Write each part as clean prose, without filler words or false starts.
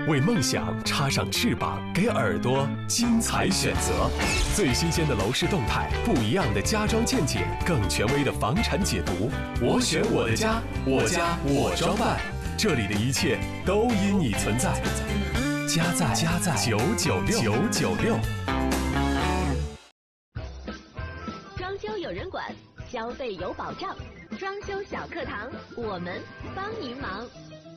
为梦想插上翅膀，给耳朵精彩选择。最新鲜的楼市动态，不一样的家装见解，更权威的房产解读。我选我的家，我家我装扮，这里的一切都因你存在。家在996。 装修有人管，消费有保障。装修小课堂，我们帮您忙。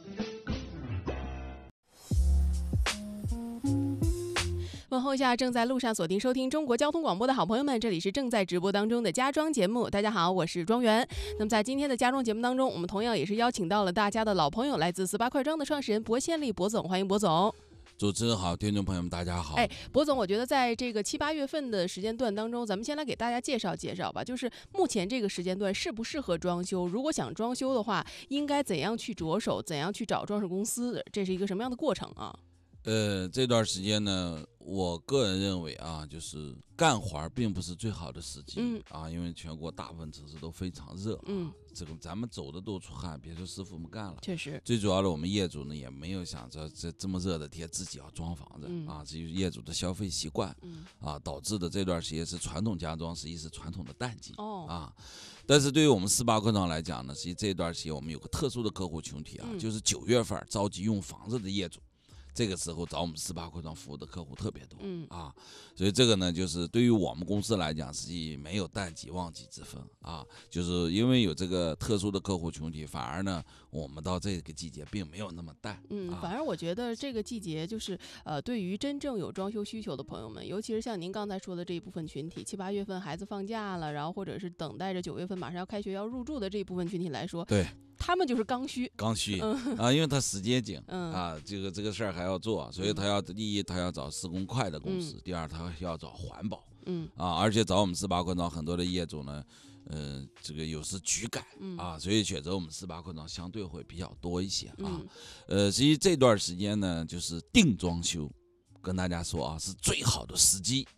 问候一下正在路上锁定收听中国交通广播的好朋友们，这里是正在直播当中的家装节目。大家好，我是庄园。那么在今天的家装节目当中，我们同样也是邀请到了大家的老朋友，来自48块装的创始人博献利博总，欢迎博总。 主持人好，听众朋友们大家好。 博总，我觉得在这个7、8月份的时间段当中，咱们先来给大家介绍介绍吧，就是目前这个时间段适不适合装修？如果想装修的话，应该怎样去着手？怎样去找装饰公司？这是一个什么样的过程啊？ 这段时间呢，我个人认为啊，就是干活并不是最好的时机，因为全国大部分城市都非常热，这个咱们走的都出汗，别说师傅们干了， 确实， 最主要的我们业主呢也没有想着这么热的天自己要装房子，这就是业主的消费习惯，导致的这段时间是传统家装，实际是传统的淡季，但是对于我们48块装来讲呢，实际这段时间我们有个特殊的客户群体啊，就是9月份着急用房子的业主。这个时候找我们48块装服务的客户特别多，所以这个呢，就是对于我们公司来讲，实际没有淡季旺季之分啊，就是因为有这个特殊的客户群体，反而呢，我们到这个季节并没有那么淡， 反而我觉得这个季节就是对于真正有装修需求的朋友们，尤其是像您刚才说的这一部分群体，7、8月份孩子放假了，然后或者是等待着9月份马上要开学要入住的这一部分群体来说， 对。 他们就是刚需， 因为他时间紧，这个事儿还要做，所以第一他要找施工快的公司，第二他要找环保，而且找我们48块装很多的业主呢，这个有时局改所以选择我们48块装相对会比较多一些实际这段时间呢，就是定装修，跟大家说啊，是最好的时机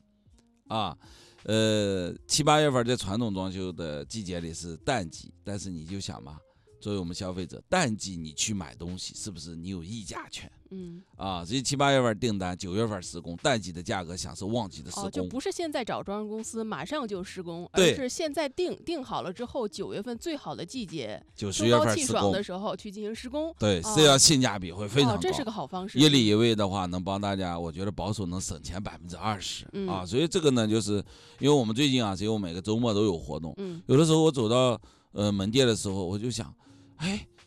7、8月份在传统装修的季节里是淡季，但是你就想嘛。作为我们消费者，淡季你去买东西，是不是你有议价权？所以7、8月份订单，9月份施工，淡季的价格享受旺季的施工。 就不是现在找装饰公司马上就施工，而是现在定好了之后，9月份最好的季节， 就10月份气爽的时候去进行施工。 对，这样性价比会非常高。 这是个好方式。 一里一位的话，能帮大家，我觉得保守能省钱20%所以这个呢，就是因为我们最近只有每个周末都有活动，有的时候我走到门店的时候，我就想。